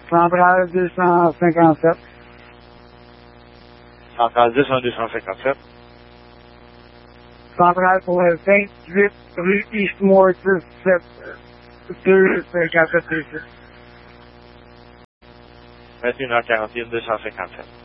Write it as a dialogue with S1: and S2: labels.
S1: Centrale 257.
S2: Centrale 257.
S1: Centrale pour le 28 rue Eastmore 257
S2: 21h41 257.